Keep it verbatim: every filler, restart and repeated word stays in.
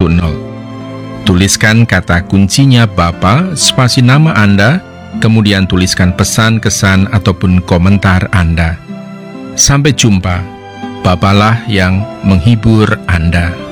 satu nol. Tuliskan kata kuncinya Bapa, spasi nama Anda, kemudian tuliskan pesan, kesan, ataupun komentar Anda. Sampai jumpa. Bapalah yang menghibur Anda.